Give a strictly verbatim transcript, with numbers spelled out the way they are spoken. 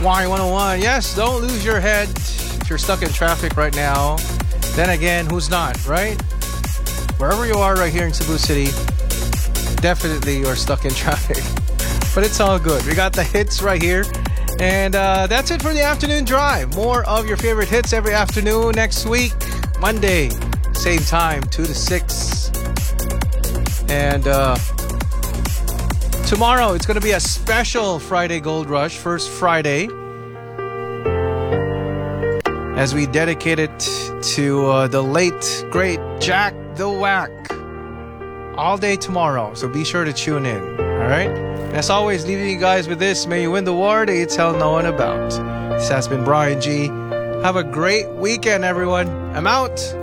Y one oh one. Yes, don't lose your head if you're stuck in traffic right now. Then again, who's not, right? Wherever you are right here in Cebu City, definitely you're stuck in traffic. But it's all good. We got the hits right here. And uh, that's it for the afternoon drive. More of your favorite hits every afternoon next week. Monday, same time, two to six. And uh, tomorrow, it's going to be a special Friday Gold Rush. First Friday. As we dedicate it to uh, the late, great Jack the Whack. All day tomorrow. So be sure to tune in. All right? And as always, leaving you guys with this. May you win the award that you tell no one about. This has been Brian G. Have a great weekend, everyone. I'm out.